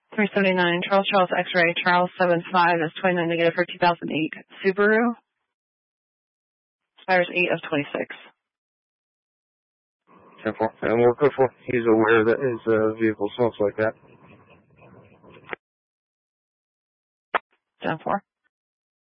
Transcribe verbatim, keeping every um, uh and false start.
three seventy-nine, Charles Charles X-ray, Charles seven five is twenty-nine negative for two thousand eight Subaru. Expires eight of twenty-six. ten four. And we're good for. He's aware that his uh, vehicle smokes like that. ten four.